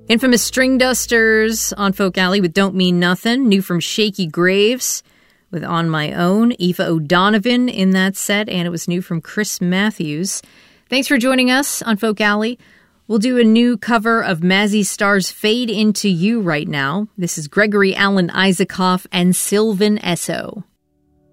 Infamous String Dusters on Folk Alley with Don't Mean Nothing. New from Shaky Graves with On My Own. Aoife O'Donovan in that set, and it was new from Chris Matthews. Thanks for joining us on Folk Alley. We'll do a new cover of Mazzy Star's Fade Into You right now. This is Gregory Alan Isaacoff and Sylvan Esso.